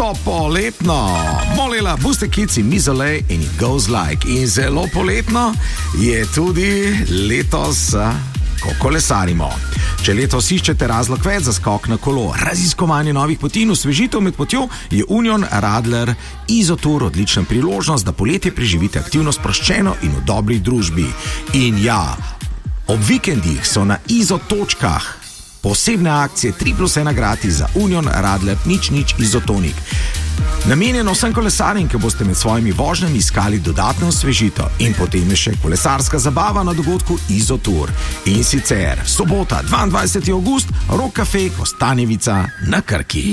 čisto poletno. Molela boste kici Mizolej in it goes like. In zelo poletno je tudi letos, ko kolesarimo. Če letos iščete razlog več za skok na kolo, raziskovanje novih poti in osvežitev med potjo, je Union Radler Izotour odlična priložnost, da poletje preživite aktivno, sproščeno in v dobri družbi. In ja, ob vikendih so na Izotočkah posebne akcije 3+1 gratis za Union Radler nič Izotonik. Namenjeno vsem kolesarjem, ki boste med svojimi vožnjami iskali dodatno osvežitev, in potem je še kolesarska zabava na dogodku Izotour. In sicer sobota 22. avgust, Rock Cafe Kostanjevica na Krki.